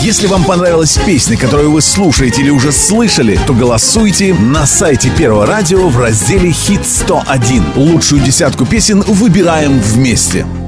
Если вам понравилась песня, которую вы слушаете или уже слышали, то голосуйте на сайте Первого радио в разделе «Хит 101». Лучшую десятку песен выбираем вместе.